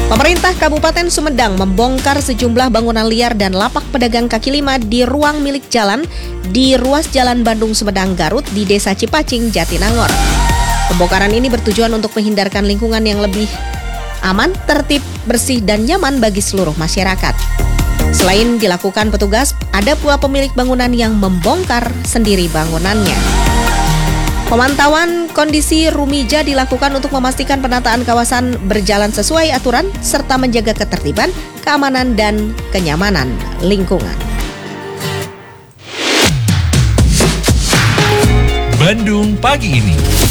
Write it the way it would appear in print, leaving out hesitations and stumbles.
Pemerintah Kabupaten Sumedang membongkar sejumlah bangunan liar dan lapak pedagang kaki lima di ruang milik jalan di ruas Jalan Bandung Sumedang Garut di Desa Cipacing, Jatinangor. Pembongkaran ini bertujuan untuk menghindarkan lingkungan yang lebih aman, tertib, bersih, dan nyaman bagi seluruh masyarakat. Selain dilakukan petugas, ada pula pemilik bangunan yang membongkar sendiri bangunannya. Pemantauan kondisi Rumija dilakukan untuk memastikan penataan kawasan berjalan sesuai aturan serta menjaga ketertiban, keamanan, dan kenyamanan lingkungan. Bandung pagi ini.